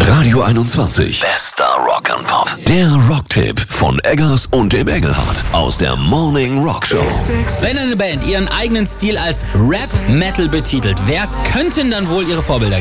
Radio 21. Bester Rock'n'Pop. Der Rocktipp von Eggers und dem Engelhardt aus der Morning Rock Show. Wenn eine Band ihren eigenen Stil als Rap-Metal betitelt, wer könnten dann wohl ihre Vorbilder